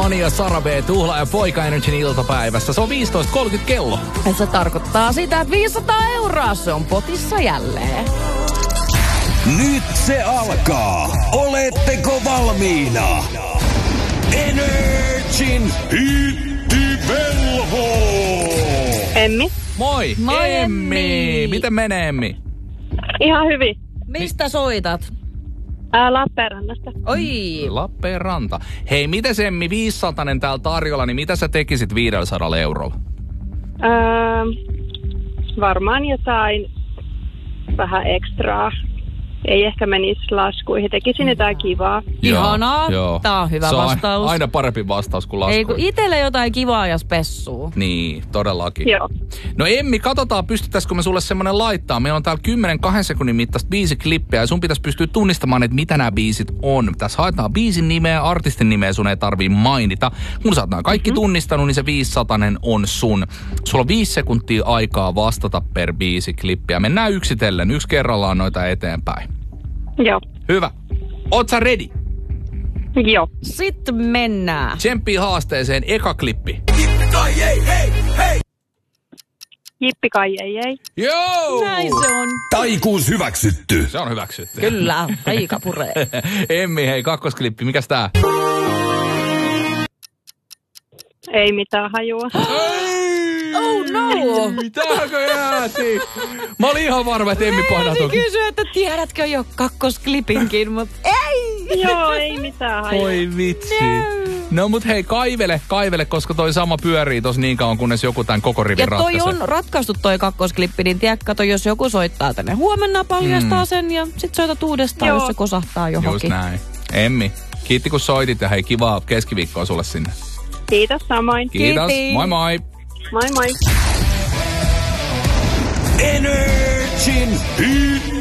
Ani ja Sara B. Tuhla ja Poika Energyn iltapäivässä. Se on 15.30 kello. Ja se tarkoittaa sitä, että 500 euroa se on potissa jälleen. Nyt se alkaa. Oletteko valmiina? Energin hittivelho! Emmi. Moi! Moi, Emmi! Miten menee, Emmi? Ihan hyvin. Mistä soitat? Lappeenrannasta. Oi! Lappeenranta. Hei, miten Emmi 500 täällä tarjolla, niin mitä sä tekisit 500 eurolla? Varmaan jotain vähän ekstraa. Ei ehkä menisi laskuihin. Tekisin jotain kivaa. Ihanaa. Joo. Tää on hyvä se vastaus. on aina parempi vastaus kuin laskuihin. Ei kun itelle jotain kivaa ja spessuu. Niin, todellakin. Joo. No Emmi, katsotaan pystyttäisikö me sulle semmonen laittaa. Meillä on täällä 10-2 sekunnin mittaista biisiklippejä ja sun pitäisi pystyä tunnistamaan, että mitä nämä biisit on. Tässä haetaan biisin nimeä, artistin nimeä sun ei tarvii mainita. Kun sä oot nämä kaikki tunnistanut, niin se 500 on sun. Sulla on 5 sekuntia aikaa vastata per biisiklippi ja mennään yksitellen. Yksi kerrallaan noita eteenpäin. Joo. Hyvä. Oot sä ready? Joo. Sitten mennään. Tsemppii haasteeseen, eka klippi. Jippi kai ei. Joo! Näin se on. Taikuus hyväksytty. Se on hyväksytty. Kyllä, aika puree. Emmi, hei, kakkosklippi. Mikäs tää? Ei mitään hajua. Oh no! Mitähänkö jäätiin? Mä olin ihan varma, että Emmi painaa Mä toki. kysyin, että tiedätkö jo kakkosklipinkin, mutta ei! Joo, ei mitään hajua. Oi vitsi. No mut hei, kaivele, koska toi sama pyörii tossa niin kauan, kunnes joku tän koko rivin Ja toi ratkaisee. on ratkaistu toi kakkosklippi, niin tiedä, kato, jos joku soittaa tänne huomenna, paljastaa sen ja sit soitat uudestaan, Joo. jos se kosahtaa johonkin. Just näin. Emmi, kiitti kun soitit ja hei, kivaa keskiviikkoa sulle sinne. Kiitos samoin. Kiitos, Kiitti. moi moi. Moi moi. Energin hittivelho!